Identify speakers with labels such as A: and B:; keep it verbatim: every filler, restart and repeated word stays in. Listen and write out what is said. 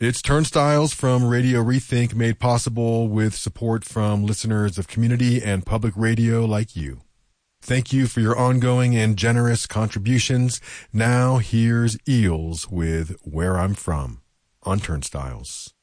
A: It's Turnstiles from Radio Rethink, made possible with support from listeners of community and public radio like you. Thank you for your ongoing and generous contributions. Now here's Eels with Where I'm From on Turnstiles.